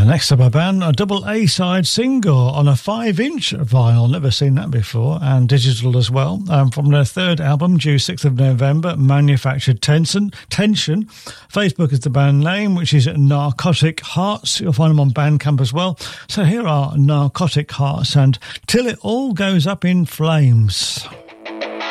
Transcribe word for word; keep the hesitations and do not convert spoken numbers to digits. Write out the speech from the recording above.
Next up, a band, a double A-side single on a five-inch vinyl. Never seen that before, and digital as well. Um, from their third album, due sixth of November, Manufactured Tension. Tension. Facebook is the band name, which is Narcotic Hearts. You'll find them on Bandcamp as well. So here are Narcotic Hearts and Till It All Goes Up in Flames.